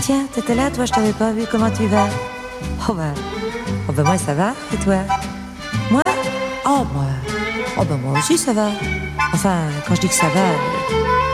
Tiens, t'étais là, toi, je t'avais pas vu, comment tu vas? Oh bah moi ça va, et toi? Moi? Oh bah moi aussi ça va. Enfin, quand je dis que ça va,